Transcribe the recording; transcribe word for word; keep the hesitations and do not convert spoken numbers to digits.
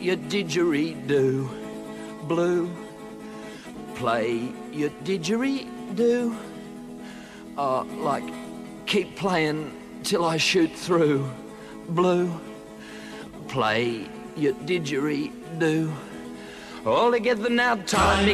your didgeridoo. Blue, play your didgeridoo. Uh, like, keep playing till I shoot through. Blue, play your didgeridoo. All together now, time me